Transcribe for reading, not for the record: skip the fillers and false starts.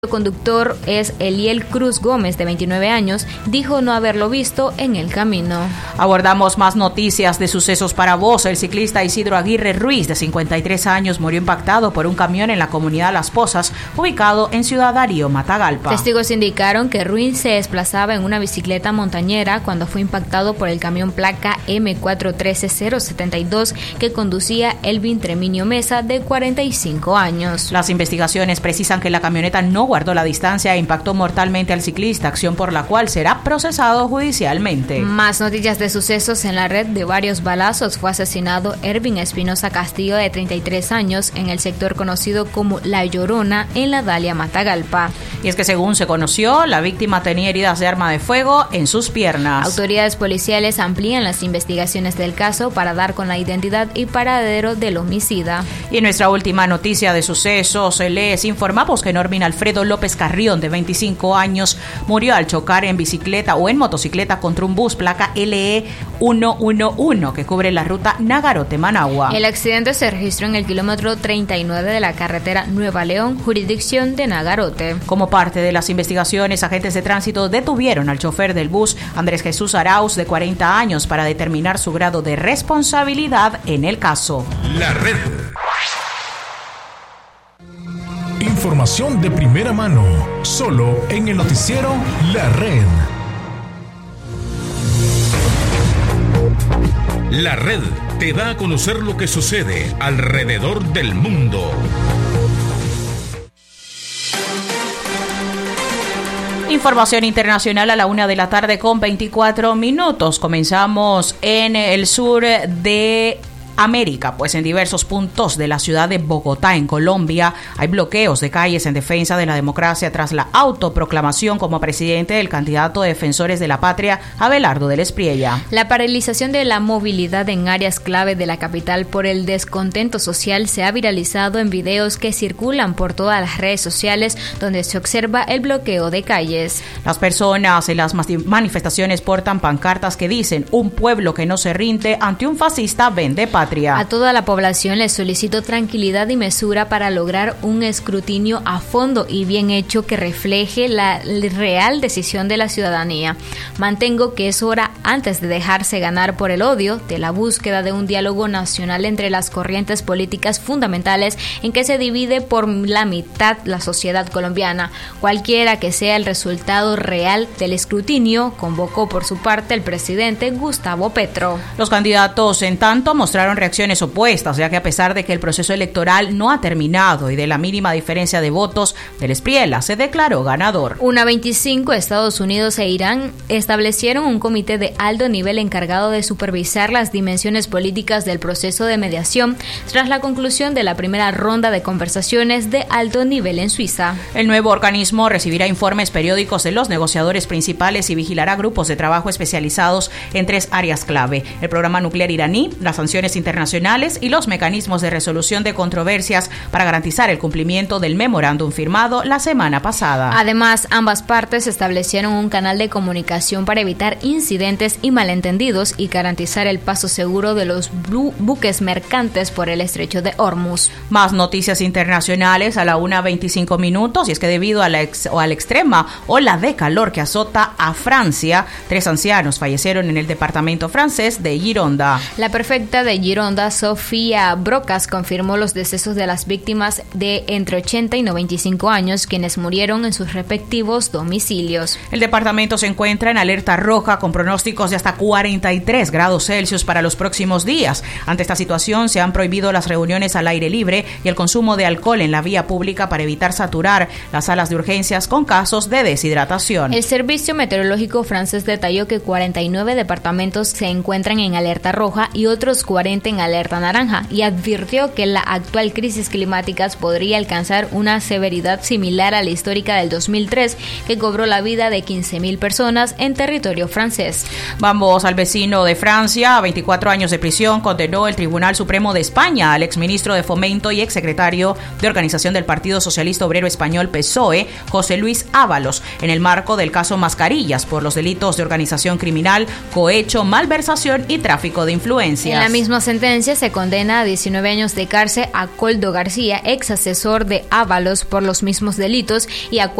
El conductor es Eliel Cruz Gómez, de 29 años, dijo no haberlo visto en el camino. Abordamos más noticias de sucesos para vos. El ciclista Isidro Aguirre Ruiz, de 53 años, murió impactado por un camión en la comunidad Las Pozas, ubicado en Ciudad Darío, Matagalpa. Testigos indicaron que Ruiz se desplazaba en una bicicleta montañera cuando fue impactado por el camión placa M413072 que conducía Elvin Treminio Mesa, de 45 años. Las investigaciones precisan que la camioneta no guardó la distancia e impactó mortalmente al ciclista, acción por la cual será procesado judicialmente. Más noticias de sucesos en la red de varios balazos. Fue asesinado Ervin Espinosa Castillo, de 33 años, en el sector conocido como La Llorona, en la Dalia, Matagalpa. Y es que según se conoció, la víctima tenía heridas de arma de fuego en sus piernas. Autoridades policiales amplían las investigaciones del caso para dar con la identidad y paradero del homicida. Y en nuestra última noticia de sucesos, les informamos que Norvin Alfredo López Carrión, de 25 años, murió al chocar en bicicleta o en motocicleta contra un bus placa LE 111 que cubre la ruta Nagarote-Managua. El accidente se registró en el kilómetro 39 de la carretera Nueva León, jurisdicción de Nagarote. Como parte de las investigaciones, agentes de tránsito detuvieron al chofer del bus, Andrés Jesús Arauz, de 40 años, para determinar su grado de responsabilidad en el caso. La red. Información de primera mano, solo en el noticiero La Red. La Red te da a conocer lo que sucede alrededor del mundo. Información internacional a la 1:00 con 24 minutos. Comenzamos en el sur de América, pues en diversos puntos de la ciudad de Bogotá, en Colombia, hay bloqueos de calles en defensa de la democracia tras la autoproclamación como presidente del candidato de Defensores de la Patria, Abelardo del Espriella. La paralización de la movilidad en áreas clave de la capital por el descontento social se ha viralizado en videos que circulan por todas las redes sociales, donde se observa el bloqueo de calles. Las personas en las manifestaciones portan pancartas que dicen: un pueblo que no se rinde ante un fascista vende patria. A toda la población les solicito tranquilidad y mesura para lograr un escrutinio a fondo y bien hecho que refleje la real decisión de la ciudadanía. Mantengo que es hora, antes de dejarse ganar por el odio, de la búsqueda de un diálogo nacional entre las corrientes políticas fundamentales en que se divide por la mitad la sociedad colombiana. Cualquiera que sea el resultado real del escrutinio, convocó por su parte el presidente Gustavo Petro. Los candidatos, en tanto, mostraron reacciones opuestas, ya que a pesar de que el proceso electoral no ha terminado y de la mínima diferencia de votos, del Espriella se declaró ganador. 1:25, Estados Unidos e Irán establecieron un comité de alto nivel encargado de supervisar las dimensiones políticas del proceso de mediación tras la conclusión de la primera ronda de conversaciones de alto nivel en Suiza. El nuevo organismo recibirá informes periódicos de los negociadores principales y vigilará grupos de trabajo especializados en 3 áreas clave: el programa nuclear iraní, las sanciones internacionales y los mecanismos de resolución de controversias para garantizar el cumplimiento del memorándum firmado la semana pasada. Además, ambas partes establecieron un canal de comunicación para evitar incidentes y malentendidos y garantizar el paso seguro de los buques mercantes por el estrecho de Hormuz. Más noticias internacionales a la 1:25 minutos, y es que debido a la extrema ola de calor que azota a Francia, 3 ancianos fallecieron en el departamento francés de Gironda. La prefecta de Gironda, Sofía Brocas, confirmó los decesos de las víctimas de entre 80 y 95 años, quienes murieron en sus respectivos domicilios. El departamento se encuentra en alerta roja con pronósticos de hasta 43 grados Celsius para los próximos días. Ante esta situación, se han prohibido las reuniones al aire libre y el consumo de alcohol en la vía pública para evitar saturar las salas de urgencias con casos de deshidratación. El Servicio Meteorológico francés detalló que 49 departamentos se encuentran en alerta roja y otros 40 en alerta naranja, y advirtió que la actual crisis climática podría alcanzar una severidad similar a la histórica del 2003, que cobró la vida de 15.000 personas en territorio francés. Vamos al vecino de Francia. A 24 años de prisión condenó el Tribunal Supremo de España al exministro de Fomento y exsecretario de Organización del Partido Socialista Obrero Español PSOE, José Luis Ábalos, en el marco del caso Mascarillas, por los delitos de organización criminal, cohecho, malversación y tráfico de influencias. En la misma sentencia se condena a 19 años de cárcel a Coldo García, ex asesor de Ábalos, por los mismos delitos, y a